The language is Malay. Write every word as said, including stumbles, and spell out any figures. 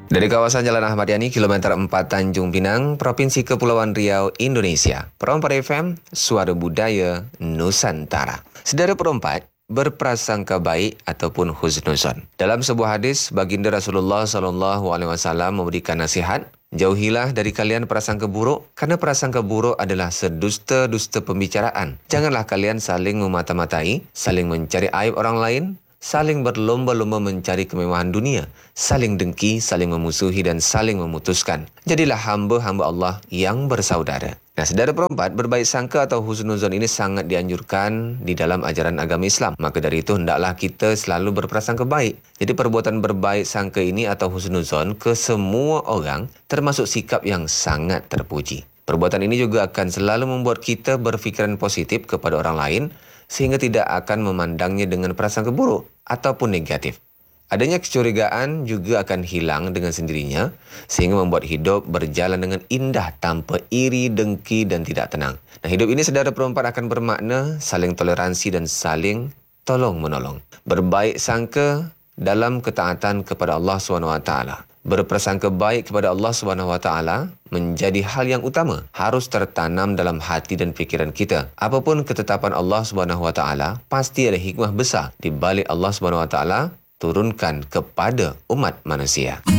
Dari kawasan Jalan Ahmad Yani, kilometer empat Tanjung Pinang, Provinsi Kepulauan Riau, Indonesia. Perompat F M, Suara Budaya Nusantara. Saudara perompat, berprasangka baik ataupun husnuzon. Dalam sebuah hadis, baginda Rasulullah sallallahu alaihi wasallam memberikan nasihat, jauhilah dari kalian prasangka buruk, karena prasangka buruk adalah sedusta-dusta pembicaraan. Janganlah kalian saling memata-matai, saling mencari aib orang lain, saling berlomba-lomba mencari kemewahan dunia, saling dengki, saling memusuhi dan saling memutuskan. Jadilah hamba-hamba Allah yang bersaudara. Nah, saudara perempat, berbaik sangka atau husnuzon ini sangat dianjurkan di dalam ajaran agama Islam. Maka dari itu, hendaklah kita selalu berprasangka baik. Jadi perbuatan berbaik sangka ini atau husnuzon ke semua orang termasuk sikap yang sangat terpuji. Perbuatan ini juga akan selalu membuat kita berfikiran positif kepada orang lain, sehingga tidak akan memandangnya dengan prasangka buruk ataupun negatif. Adanya kecurigaan juga akan hilang dengan sendirinya, sehingga membuat hidup berjalan dengan indah tanpa iri, dengki dan tidak tenang. Nah, hidup ini saudara perempat akan bermakna saling toleransi dan saling tolong-menolong. Berbaik sangka dalam ketaatan kepada Allah subhanahu wa taala. Berprasangka baik kepada Allah subhanahu wa taala menjadi hal yang utama, harus tertanam dalam hati dan fikiran kita. Apapun ketetapan Allah subhanahu wa taala, pasti ada hikmah besar di balik Allah subhanahu wa taala turunkan kepada umat manusia.